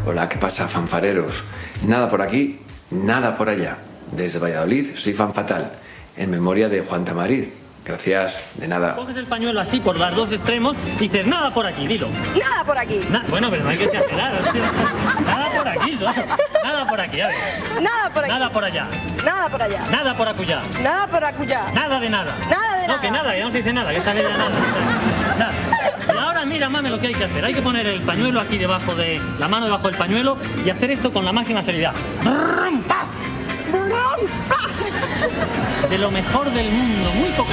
Hola, ¿qué pasa, fanfareros? Nada por aquí, nada por allá. Desde Valladolid soy Fan Fatal, en memoria de Juan Tamarit. Gracias, de nada. Coges el pañuelo así por los dos extremos y dices, nada por aquí, dilo. Nada por aquí. Bueno, pero no hay que exagerar. Nada por aquí, ¿no? Nada por aquí, a ver. Nada por aquí. Nada por allá. Nada por allá. Nada por acullá. Nada por acullá. Nada de nada. Nada de nada. No, que nada, ya no se dice nada, que esta vez ya nada. Nada. Y ahora mira, mame, lo que hay que hacer. Hay que poner el pañuelo aquí debajo de... la mano debajo del pañuelo y hacer esto con la máxima seriedad. De lo mejor del mundo, muy poca